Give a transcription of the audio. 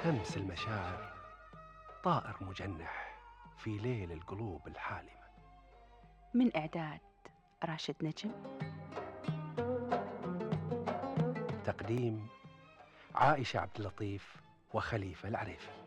همس المشاعر طائر مجنح في ليل القلوب الحالمة. من إعداد راشد نجم، تقديم عائشة عبد اللطيف وخليفة العريفي.